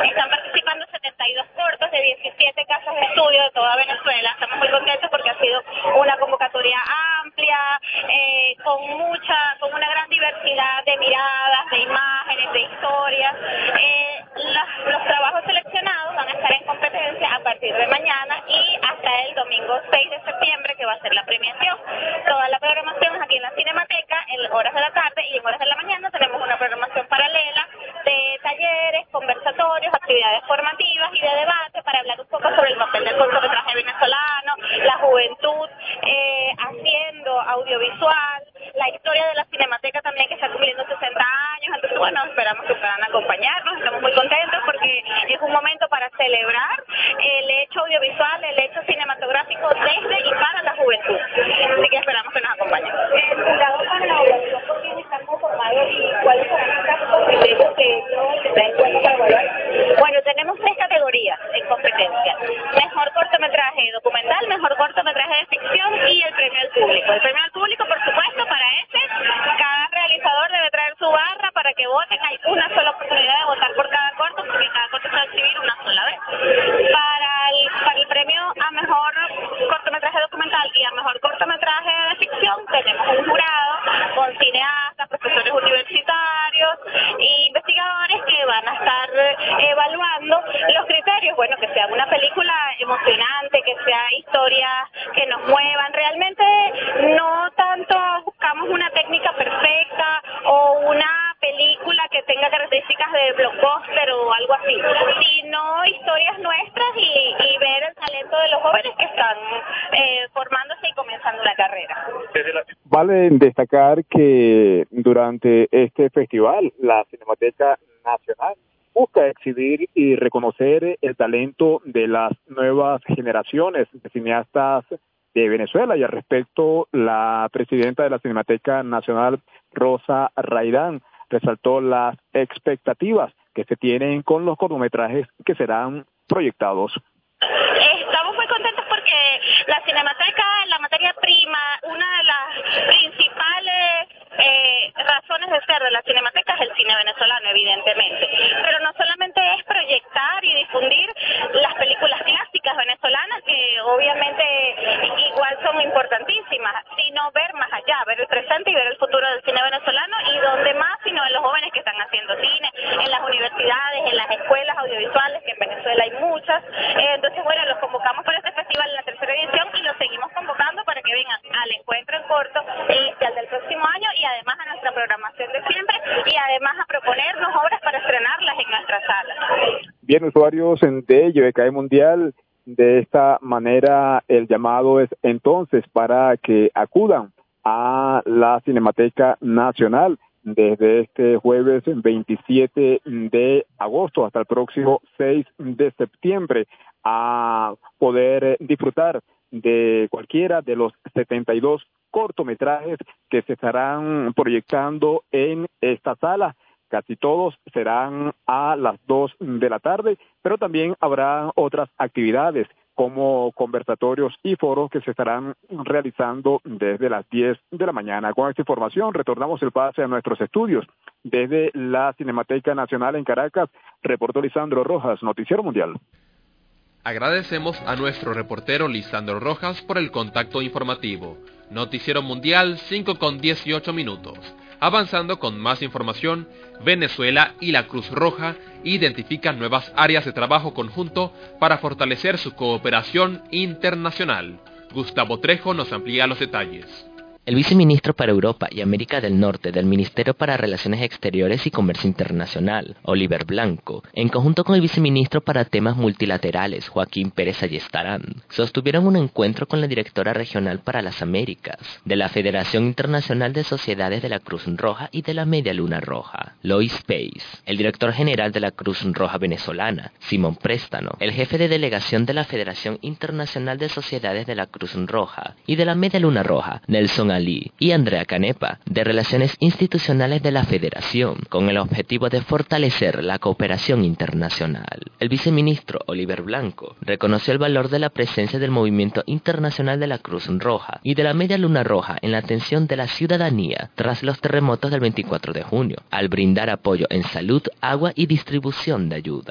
Están participando 72 cortos de 17 casas de estudio de toda Venezuela. Estamos muy contentos porque ha sido una convocatoria amplia, con una gran diversidad de miradas, de imágenes, de historias. Los trabajos seleccionados van a estar en competencia a partir de mañana y hasta el domingo 6 de septiembre, que va a ser la premiación. Toda la programación es aquí en la Cinemateca, en horas de la tarde, y en horas de la mañana tenemos una programación paralela de talleres, conversatorios, actividades formativas y de debate para hablar un poco sobre el papel del cortometraje venezolano, la juventud haciendo audiovisual, la historia de la Cinemateca también, que está cumpliendo 60 años. Entonces, bueno, esperamos que puedan acompañarnos. Estamos muy contentos porque es un momento para celebrar el hecho audiovisual, el hecho cinematográfico desde y para la juventud. Así que esperamos que nos acompañen. Jurado para la evaluación, ¿por quién están conformados y cuáles son los casos criterios que se traen en cuenta para evaluar? Bueno, tenemos 3 categorías en competencia: mejor cortometraje documental, mejor cortometraje de ficción y el premio al público. El premio al público, por supuesto, para cada realizador debe traer su barra para que voten. Hay una sola oportunidad de votar por cada corto, porque cada corto se va a exhibir una sola vez. Para el premio a mejor cortometraje documental y a mejor cortometraje de ficción, tenemos un jurado con cineastas, profesores universitarios e investigadores que van a estar evaluando los criterios. Bueno, que sea una película emocionante, que sea historias que nos muevan. Realmente no tanto buscamos una técnica perfecta o una película que tenga características de blockbuster o algo así, sino historias nuestras y ver el talento de los jóvenes que están formándose y comenzando la carrera. Vale destacar que durante este festival la Cinemateca Nacional busca exhibir y reconocer el talento de las nuevas generaciones de cineastas de Venezuela, y al respecto la presidenta de la Cinemateca Nacional, Rosa Raidán, resaltó las expectativas que se tienen con los cortometrajes que serán proyectados. Estamos muy contentos porque la Cinemateca, la materia prima, una de las principales razones de ser de la Cinemateca es el cine venezolano, evidentemente. Pero no solamente es proyectar y difundir las películas clásicas venezolanas, que obviamente igual son importantísimas, sino ver más allá, ver el presente y ver el futuro del cine venezolano, y donde más, sino en los jóvenes que están haciendo cine, en las universidades, en las escuelas audiovisuales, que en Venezuela hay muchas. Entonces, bueno, los convocamos para este festival en la 3ª edición y los seguimos convocando para que vengan al encuentro en corto inicial del próximo año, y además a nuestra programación de siempre, y además a proponernos obras para estrenarlas en nuestras salas. Bien, usuarios de YBKE Mundial, de esta manera el llamado es entonces para que acudan a la Cinemateca Nacional desde este jueves 27 de agosto hasta el próximo 6 de septiembre a poder disfrutar de cualquiera de los 72 cortometrajes que se estarán proyectando en esta sala. Casi todos serán a las 2 de la tarde, pero también habrá otras actividades como conversatorios y foros que se estarán realizando desde las 10 de la mañana. Con esta información retornamos el pase a nuestros estudios. Desde la Cinemateca Nacional en Caracas, reportó Lisandro Rojas, Noticiero Mundial. Agradecemos a nuestro reportero Lisandro Rojas por el contacto informativo. Noticiero Mundial 5:18. Avanzando con más información, Venezuela y la Cruz Roja identifican nuevas áreas de trabajo conjunto para fortalecer su cooperación internacional. Gustavo Trejo nos amplía los detalles. El viceministro para Europa y América del Norte del Ministerio para Relaciones Exteriores y Comercio Internacional, Oliver Blanco, en conjunto con el viceministro para Temas Multilaterales, Joaquín Pérez Ayestarán, sostuvieron un encuentro con la directora regional para las Américas de la Federación Internacional de Sociedades de la Cruz Roja y de la Media Luna Roja, Lois Pace, el director general de la Cruz Roja Venezolana, Simón Préstano, el jefe de delegación de la Federación Internacional de Sociedades de la Cruz Roja y de la Media Luna Roja, Nelson Ali, y Andrea Canepa, de Relaciones Institucionales de la Federación, con el objetivo de fortalecer la cooperación internacional. El viceministro Oliver Blanco reconoció el valor de la presencia del Movimiento Internacional de la Cruz Roja y de la Media Luna Roja en la atención de la ciudadanía tras los terremotos del 24 de junio, al brindar apoyo en salud, agua y distribución de ayuda.